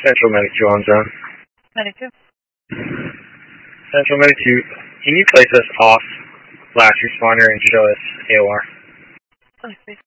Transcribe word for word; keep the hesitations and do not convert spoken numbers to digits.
Central Medic two on zone. Medic two. Central Medic two, can you place us off last responder and show us A O R? Please, please.